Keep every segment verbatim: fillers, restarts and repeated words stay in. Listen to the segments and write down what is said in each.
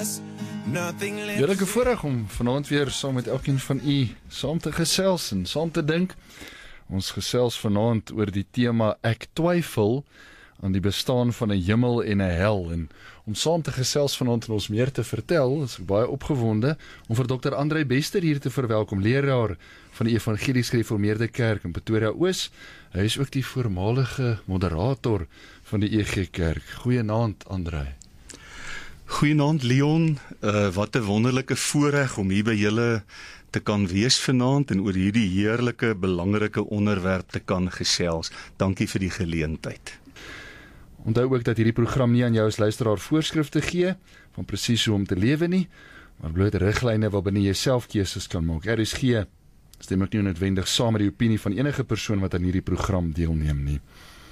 less. Nothing left. Heerlijke voorreg om vanaand weer saam met elkeen van u saam te gesels en saam te dink. Ons gesels vanaand oor die tema Ek twyfel aan die bestaan van 'n hemel en 'n hel. En om saam te gesels vanaand en ons meer te vertel, is ek baie opgewonde om vir dokter André Bester hier te verwelkom, leraar van die Evangelies Gereformeerde Kerk in Pretoria Oos. Hy is ook die voormalige moderator van die E G Kerk. Goeienaand, André. Goeienaand Leon, uh, wat 'n wonderlike voorreg om hier by julle te kan wees vanaand en oor hierdie heerlike, belangrike onderwerp te kan gesels. Dankie vir die geleentheid. Onthou ook dat hierdie program nie aan jou as luisteraar voorskrifte gee van presies hoe om te lewe nie, maar bloot riglyne waarbinne jy self keuses kan maak. R S G stem ook nie noodwendig saam met die opinie van enige persoon wat aan hierdie program deelneem nie.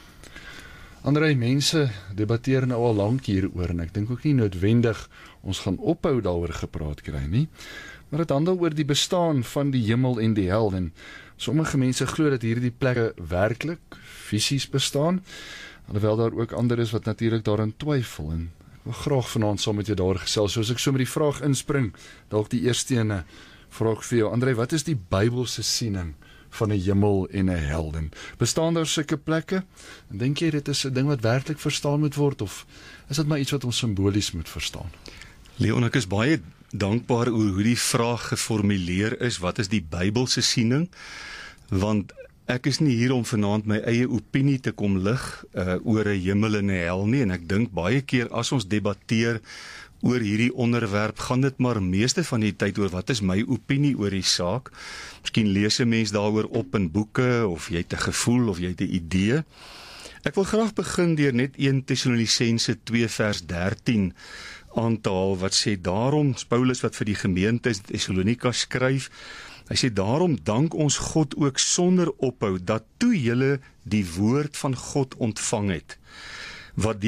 André, mense debatteer nou al lank hieroor en ek dink ook nie noodwendig ons gaan ophou daaroor gepraat kry nie, maar dit handel oor die bestaan van die hemel en die hel, en sommige mense glo dat hierdie plekke werklik fisies bestaan, alhoewel daar ook ander is wat natuurlik daarin twyfel, en ek wil graag vanaand saam met jou daar gesels. Soos ek so met die vraag inspring, dalk die eerste ene, vraag ek vir jou, André, wat is die Bybelse siening van 'n hemel en 'n hel? En bestaan daar sulke plekke? En dink jy dit is 'n ding wat werklik verstaan moet word, of is dit maar iets wat ons simbolies moet verstaan? Leon, ek is baie dankbaar oor hoe die vraag geformuleer is, wat is die Bybelse siening? Want ek is nie hier om vanaand my eie opinie te kom lig uh, oor 'n hemel en 'n hel nie, en ek dink baie keer as ons debatteer oor hierdie onderwerp, gaan dit maar meeste van die tyd oor wat is my opinie oor die saak. Miskien lees 'n mens daaroor op in boeke, of jy het 'n gevoel, of jy het 'n idee. Ek wil graag begin deur net eerste Tessalonisense twee vers dertien aan te haal, wat sê, daarom, Paulus wat vir die gemeente in Thessalonika skryf, hy sê, daarom dank ons God ook sonder ophou, dat toe julle die woord van God ontvang het, wat